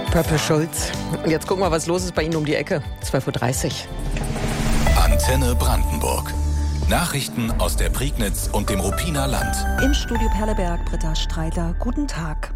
Purple Schulz. Jetzt gucken wir, was los ist bei Ihnen um die Ecke. 12:30 Uhr. Antenne Brandenburg. Nachrichten aus der Prignitz und dem Ruppiner Land. Im Studio Perleberg, Britta Streitler. Guten Tag.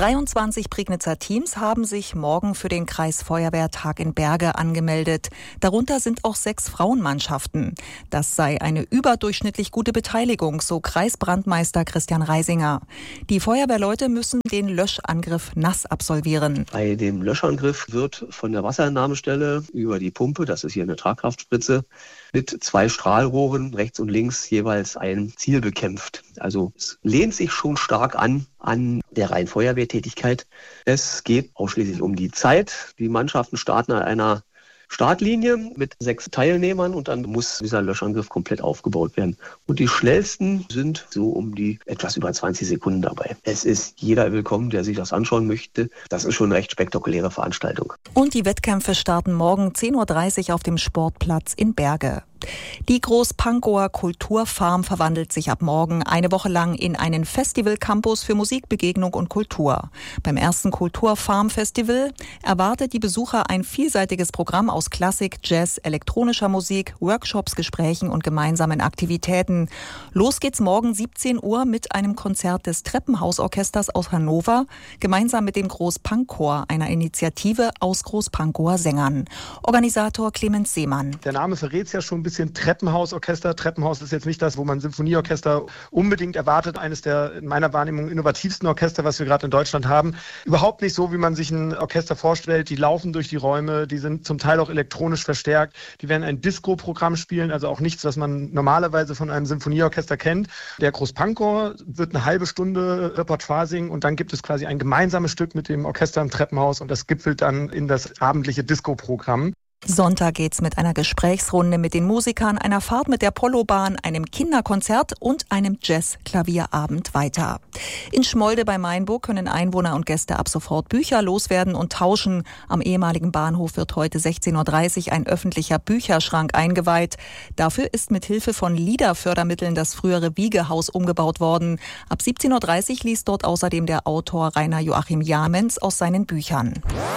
23 Prignitzer Teams haben sich morgen für den Kreisfeuerwehrtag in Berge angemeldet. Darunter sind auch 6 Frauenmannschaften. Das sei eine überdurchschnittlich gute Beteiligung, so Kreisbrandmeister Christian Reisinger. Die Feuerwehrleute müssen den Löschangriff nass absolvieren. Bei dem Löschangriff wird von der Wasserentnahmestelle über die Pumpe, das ist hier eine Tragkraftspritze, mit 2 Strahlrohren rechts und links jeweils ein Ziel bekämpft. Also es lehnt sich schon stark an der reinen Feuerwehrtätigkeit. Es geht ausschließlich um die Zeit. Die Mannschaften starten an einer Startlinie mit 6 Teilnehmern und dann muss dieser Löschangriff komplett aufgebaut werden. Und die schnellsten sind so um die etwas über 20 Sekunden dabei. Es ist jeder willkommen, der sich das anschauen möchte. Das ist schon eine recht spektakuläre Veranstaltung. Und die Wettkämpfe starten morgen 10:30 Uhr auf dem Sportplatz in Berge. Die Großpankower Kulturfarm verwandelt sich ab morgen eine Woche lang in einen Festival-Campus für Musik, Begegnung und Kultur. Beim ersten Kulturfarm-Festival erwartet die Besucher ein vielseitiges Programm aus Klassik, Jazz, elektronischer Musik, Workshops, Gesprächen und gemeinsamen Aktivitäten. Los geht's morgen 17 Uhr mit einem Konzert des Treppenhausorchesters aus Hannover, gemeinsam mit dem Großpankchor, einer Initiative aus Großpankower Sängern. Organisator Clemens Seemann. Der Name verrät es ja schon ein bisschen. Treppenhausorchester. Treppenhaus ist jetzt nicht das, wo man Symphonieorchester unbedingt erwartet. Eines der in meiner Wahrnehmung innovativsten Orchester, was wir gerade in Deutschland haben. Überhaupt nicht so, wie man sich ein Orchester vorstellt. Die laufen durch die Räume, die sind zum Teil auch elektronisch verstärkt. Die werden ein Disco-Programm spielen, also auch nichts, was man normalerweise von einem Symphonieorchester kennt. Der Großpankower wird eine halbe Stunde Repertoire singen und dann gibt es quasi ein gemeinsames Stück mit dem Orchester im Treppenhaus und das gipfelt dann in das abendliche Disco-Programm. Sonntag geht's mit einer Gesprächsrunde mit den Musikern, einer Fahrt mit der Polobahn, einem Kinderkonzert und einem Jazz-Klavierabend weiter. In Schmolde bei Mainburg können Einwohner und Gäste ab sofort Bücher loswerden und tauschen. Am ehemaligen Bahnhof wird heute 16:30 Uhr ein öffentlicher Bücherschrank eingeweiht. Dafür ist mit Hilfe von LIDA-Fördermitteln das frühere Wiegehaus umgebaut worden. Ab 17:30 Uhr liest dort außerdem der Autor Rainer Joachim Jamens aus seinen Büchern.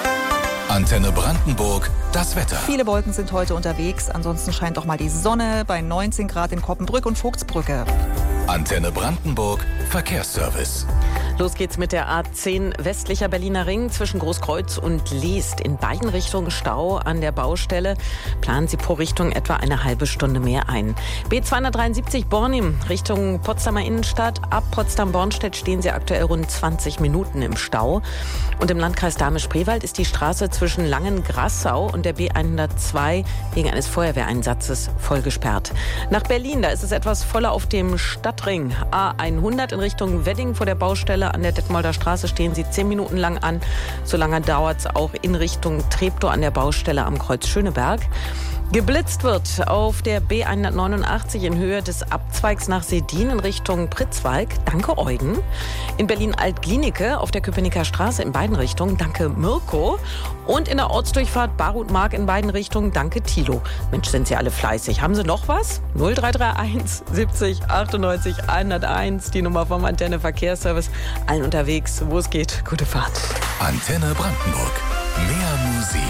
Antenne Brandenburg, das Wetter. Viele Wolken sind heute unterwegs, ansonsten scheint auch mal die Sonne bei 19 Grad in Koppenbrück und Vogtsbrücke. Antenne Brandenburg, Verkehrsservice. Los geht's mit der A10 westlicher Berliner Ring zwischen Großkreuz und Liest. In beiden Richtungen Stau an der Baustelle. Planen Sie pro Richtung etwa eine halbe Stunde mehr ein. B273 Bornim Richtung Potsdamer Innenstadt. Ab Potsdam-Bornstedt stehen Sie aktuell rund 20 Minuten im Stau. Und im Landkreis Dahme-Spreewald ist die Straße zwischen Langen-Grassau und der B102 wegen eines Feuerwehreinsatzes voll gesperrt. Nach Berlin, da ist es etwas voller auf dem Stadtring. A100 in Richtung Wedding vor der Baustelle an der Detmolder Straße stehen Sie 10 Minuten lang an. So lange dauert es auch in Richtung Treptow an der Baustelle am Kreuz Schöneberg. Geblitzt wird auf der B189 in Höhe des Abzweigs nach Sedin in Richtung Pritzwalk. Danke Eugen. In Berlin-Alt-Glienicke auf der Köpenicker Straße in beiden Richtungen. Danke Mirko. Und in der Ortsdurchfahrt Barut-Mark in beiden Richtungen. Danke Thilo. Mensch, sind Sie alle fleißig. Haben Sie noch was? 0331 70 98 101. Die Nummer vom Antenne Verkehrsservice. Allen unterwegs, wo es geht. Gute Fahrt. Antenne Brandenburg. Mehr Musik.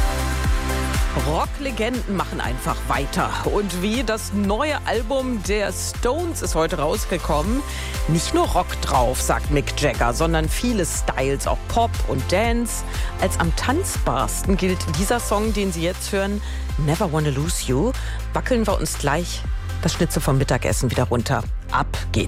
Rocklegenden machen einfach weiter. Und wie das neue Album der Stones ist heute rausgekommen. Nicht nur Rock drauf, sagt Mick Jagger, sondern viele Styles, auch Pop und Dance. Als am tanzbarsten gilt dieser Song, den Sie jetzt hören, Never Wanna Lose You. Wackeln wir uns gleich das Schnitzel vom Mittagessen wieder runter. Ab geht's.